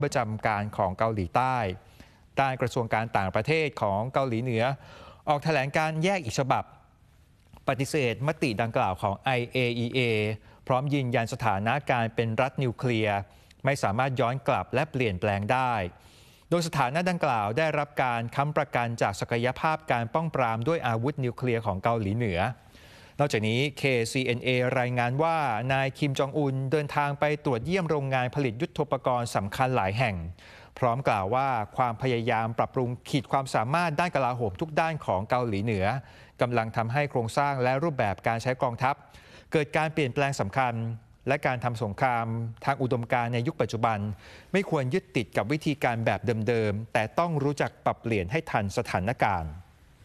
ประจำการของเกาหลีใต้ด้านกระทรวงการต่างประเทศของเกาหลีเหนือออกแถลงการแยกอีกฉบับปฏิเสธมติดังกล่าวของ IAEA พร้อมยืนยันสถานะการเป็นรัฐนิวเคลียร์ไม่สามารถย้อนกลับและเปลี่ยนแปลงได้โดยสถานะดังกล่าวได้รับการค้ำประกันจากศักยภาพการป้องปรามด้วยอาวุธนิวเคลียร์ของเกาหลีเหนือนอกจากนี้ KCNA รายงานว่านายคิมจองอุนเดินทางไปตรวจเยี่ยมโรงงานผลิตยุทโธปกรณ์สำคัญหลายแห่งพร้อมกล่าวว่าความพยายามปรับปรุงขีดความสามารถด้านกลาโหมทุกด้านของเกาหลีเหนือกำลังทำให้โครงสร้างและรูปแบบการใช้กองทัพเกิดการเปลี่ยนแปลงสำคัญและการทำสงครามทางอุดมการณ์ในยุคปัจจุบันไม่ควรยึดติดกับวิธีการแบบเดิมๆแต่ต้องรู้จักปรับเปลี่ยนให้ทันสถานการณ์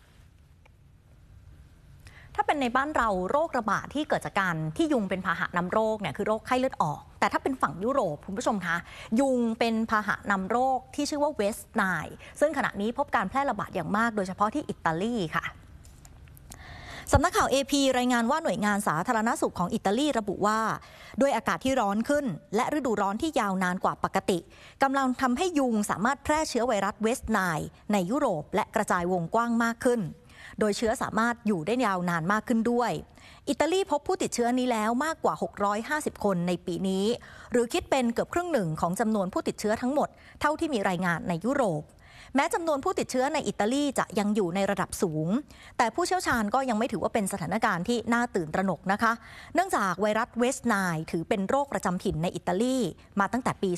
ถ้าเป็นในบ้านเราโรคระบาดที่เกิดจากการที่ยุงเป็นพาหะนำโรคเนี่ยคือโรคไข้เลือดออกแต่ถ้าเป็นฝั่งยุโรปคุณผู้ชมคะยุงเป็นพาหะนำโรคที่ชื่อว่าเวสต์ไนล์ซึ่งขณะนี้พบการแพร่ระบาดอย่างมากโดยเฉพาะที่อิตาลีค่ะสำนักข่าว AP รายงานว่าหน่วยงานสาธารณสุขของอิตาลีระบุว่าด้วยอากาศที่ร้อนขึ้นและฤดูร้อนที่ยาวนานกว่าปกติกำลังทำให้ยุงสามารถแพร่เชื้อไวรัสเวสต์ไนล์ในยุโรปและกระจายวงกว้างมากขึ้นโดยเชื้อสามารถอยู่ได้ยาวนานมากขึ้นด้วยอิตาลีพบผู้ติดเชื้อนี้แล้วมากกว่า650คนในปีนี้หรือคิดเป็นเกือบครึ่งหนึ่งของจำนวนผู้ติดเชื้อทั้งหมดเท่าที่มีรายงานในยุโรปแม้จำนวนผู้ติดเชื้อในอิตาลีจะยังอยู่ในระดับสูงแต่ผู้เชี่ยวชาญก็ยังไม่ถือว่าเป็นสถานการณ์ที่น่าตื่นตระหนกนะคะเนื่องจากไวรัสเวสต์ไนล์ถือเป็นโรคประจำถิ่นในอิตาลีมาตั้งแต่ปี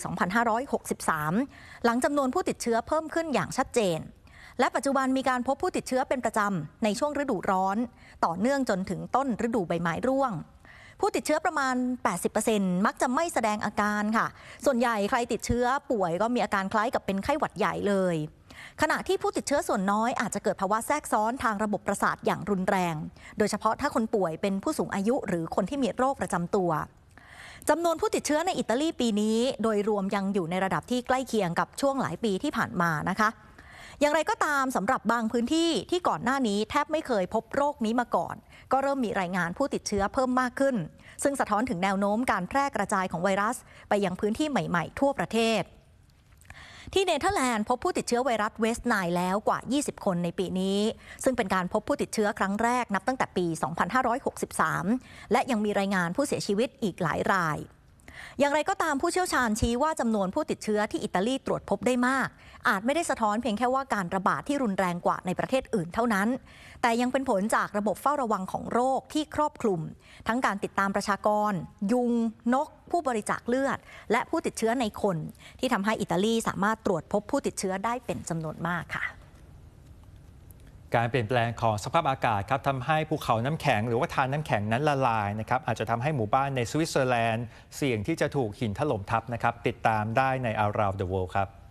2563 หลังจำนวนผู้ติดเชื้อเพิ่มขึ้นอย่างชัดเจนและปัจจุบันมีการพบผู้ติดเชื้อเป็นประจำในช่วงฤดูร้อนต่อเนื่องจนถึงต้นฤดูใบไม้ร่วงผู้ติดเชื้อประมาณ 80% มักจะไม่แสดงอาการค่ะส่วนใหญ่ใครติดเชื้อป่วยก็มีอาการคล้ายกับเป็นไข้หวัดใหญ่เลยขณะที่ผู้ติดเชื้อส่วนน้อยอาจจะเกิดภาวะแทรกซ้อนทางระบบประสาทอย่างรุนแรงโดยเฉพาะถ้าคนป่วยเป็นผู้สูงอายุหรือคนที่มีโรคประจำตัวจำนวนผู้ติดเชื้อในอิตาลีปีนี้โดยรวมยังอยู่ในระดับที่ใกล้เคียงกับช่วงหลายปีที่ผ่านมานะคะอย่างไรก็ตามสำหรับบางพื้นที่ที่ก่อนหน้านี้แทบไม่เคยพบโรคนี้มาก่อนก็เริ่มมีรายงานผู้ติดเชื้อเพิ่มมากขึ้นซึ่งสะท้อนถึงแนวโน้มการแพร่กระจายของไวรัสไปยังพื้นที่ใหม่ๆทั่วประเทศที่เนเธอร์แลนด์พบผู้ติดเชื้อไวรัสเวสต์ไนล์แล้วกว่า20คนในปีนี้ซึ่งเป็นการพบผู้ติดเชื้อครั้งแรกนับตั้งแต่ปี 2563 และยังมีรายงานผู้เสียชีวิตอีกหลายรายอย่างไรก็ตามผู้เชี่ยวชาญชี้ว่าจำนวนผู้ติดเชื้อที่อิตาลีตรวจพบได้มากอาจไม่ได้สะท้อนเพียงแค่ว่าการระบาดที่รุนแรงกว่าในประเทศอื่นเท่านั้นแต่ยังเป็นผลจากระบบเฝ้าระวังของโรคที่ครอบคลุมทั้งการติดตามประชากรยุงนกผู้บริจาคเลือดและผู้ติดเชื้อในคนที่ทำให้อิตาลีสามารถตรวจพบผู้ติดเชื้อได้เป็นจำนวนมากค่ะการเปลี่ยนแปลงของสภาพอากาศครับทำให้ภูเขาน้ำแข็งหรือว่าทานน้ำแข็งนั้นละลายนะครับอาจจะทำให้หมู่บ้านในสวิตเซอร์แลนด์เสี่ยงที่จะถูกหินถล่มทับนะครับติดตามได้ใน Around the World ครับ